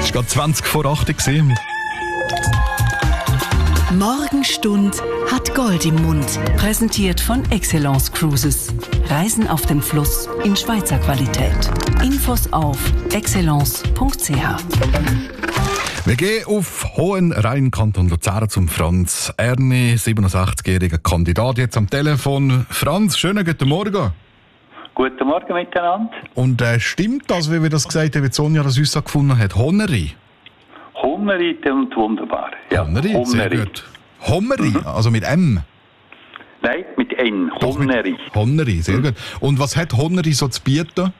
Es war gerade 20 vor 8 gewesen. Morgenstund hat Gold im Mund. Präsentiert von Excellence Cruises. Reisen auf dem Fluss in Schweizer Qualität. Infos auf excellence.ch. Wir gehen auf Hohenrhein, Kanton Luzern, zum Franz Erni, 67-jähriger Kandidat, jetzt am Telefon. Franz, schönen guten Morgen. Guten Morgen miteinander. Und stimmt das, wie wir das gesagt haben, wie Sonja das uns gefunden hat? Hohenrhein? Hohenrhein und wunderbar. Ja, Hohenrhein, sehr gut. Hohenrhein, also mit M? Nein, mit N. Hohenrhein. Hohenrhein, sehr gut. Und was hat Hohenrhein so zu bieten?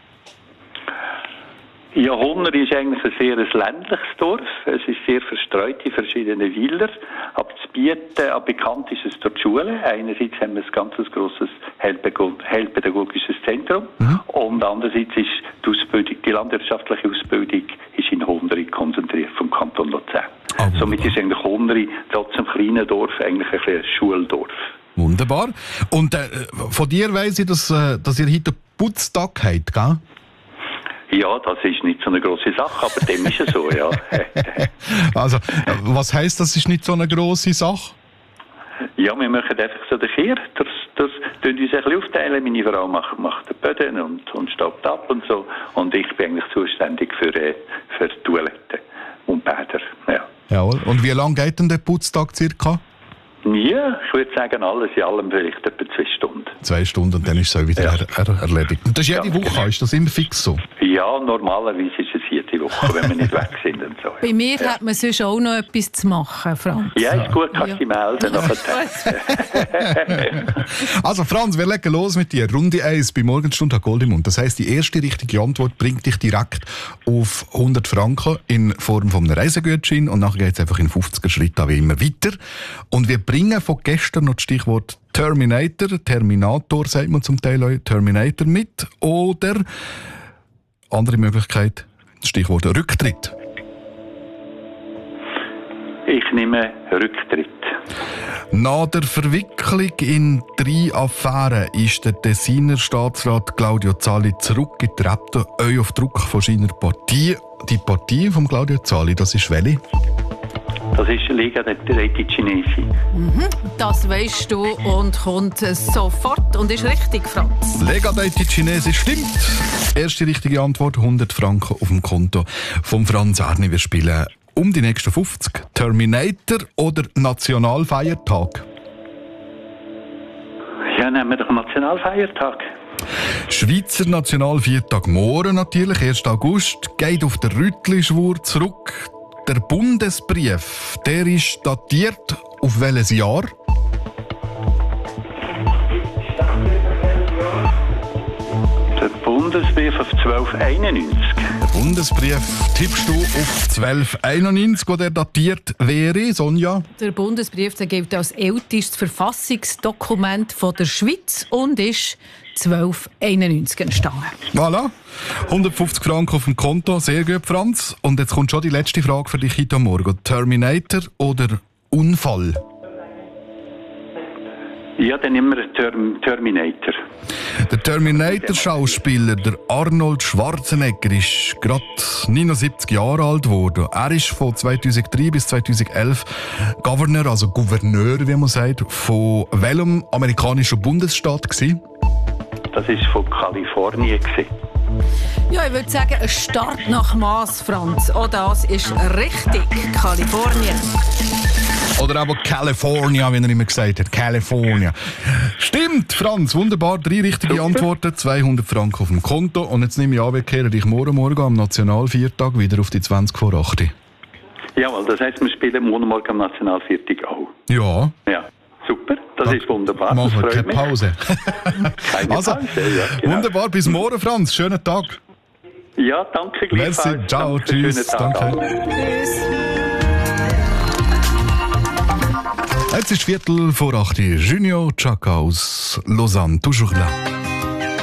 Ja, Hohenrhein ist eigentlich ein sehr ländliches Dorf. Es ist sehr verstreut in verschiedene Wälder. Aber zu bieten, bekannt ist es durch die Schule. Einerseits haben wir ein ganz grosses heilpädagogisches Zentrum. Und andererseits ist die Ausbildung, die landwirtschaftliche Ausbildung ist in Hohenrhein konzentriert vom Kanton Luzern. Somit ist eigentlich Hohenrhein trotz einem kleinen Dorf eigentlich ein Schuldorf. Wunderbar. Und von dir weiss ich, dass ihr heute Putztag habt, gell? Ja, das ist nicht so eine grosse Sache, aber dem ist es so, ja. Also, was heisst, das ist nicht so eine grosse Sache? Ja, wir machen einfach so den Kehr. Das tun uns ein bisschen aufteilen. Meine Frau macht den Böden und staubt ab und so. Und ich bin eigentlich zuständig für Toiletten und Bäder, ja. Jawohl. Und wie lange geht denn der Putztag circa? Ja, ich würde sagen, alles in allem vielleicht etwa 2 Stunden. 2 Stunden und dann ist es auch wieder erledigt. Und das ist jede Woche, ist das immer fix so? Ja, normalerweise ist es jede Woche, wenn wir nicht weg sind und so. Bei mir hat man sonst auch noch etwas zu machen, Franz. Ja, ist gut, kannst du dich melden. Also Franz, wir legen los mit dir. Runde 1 bei Morgenstund hat Gold im Mund. Das heisst, die erste richtige Antwort bringt dich direkt auf 100 Franken in Form von einem Reisegutschein und nachher geht es einfach in 50er Schritten wie immer weiter. Und wir bringen von gestern noch das Stichwort Terminator sagt man zum Teil auch, Terminator mit, oder andere Möglichkeit, das Stichwort Rücktritt. Ich nehme Rücktritt. Nach der Verwicklung in 3 Affären ist der Tessiner Staatsrat Claudio Zalli zurückgetreten, euch auf Druck von seiner Partei. Die Partei von Claudio Zalli, das ist welche? Das ist Lega dei Cinesi. Das weisst du und kommt sofort und ist richtig, Franz. Lega dei Cinesi stimmt. Erste richtige Antwort, 100 Franken auf dem Konto von Franz Erni. Wir spielen um die nächsten 50. Terminator oder Nationalfeiertag? Ja, nehmen wir doch Nationalfeiertag. Schweizer Nationalviertag morgen natürlich, 1. August, geht auf den Rüttli-Schwur zurück. Der Bundesbrief, der ist datiert auf welches Jahr? Der Bundesbrief auf 1291. Der Bundesbrief tippst du auf 1291, wo der datiert wäre, Sonja? Der Bundesbrief der gilt als ältestes Verfassungsdokument von der Schweiz und ist 1291 entstanden. Voilà. 150 Franken auf dem Konto. Sehr gut, Franz. Und jetzt kommt schon die letzte Frage für dich heute Morgen. Terminator oder Unfall? Ja, dann nehmen wir Terminator. Der Terminator-Schauspieler, der Arnold Schwarzenegger, ist gerade 79 Jahre alt geworden. Er ist von 2003 bis 2011 Gouverneur, also Gouverneur, wie man sagt, von welchem amerikanischen Bundesstaat gewesen? Das war von Kalifornien. Ja, ich würde sagen, ein Start nach Maß, Franz. Oh, das ist richtig. Kalifornien. Oder aber California, wie er immer gesagt hat. California. Stimmt, Franz, wunderbar. 3 richtige Antworten, 200 Franken auf dem Konto. Und jetzt nehme ich an, wir kehren dich morgen am Nationalviertag wieder auf die 20 vor 8. Jawohl, das heisst, wir spielen morgen am Nationalviertag auch. Ja. Ja, super. Das ist wunderbar. Machen wir keine Pause. Keine Pause, ja, genau. Wunderbar, bis morgen, Franz. Schönen Tag. Ja, danke gleichfalls. Merci, ciao, danke, tschüss. Danke. Tschüss. Jetzt ist 7:15. Junior Chaka aus Lausanne. Toujours là.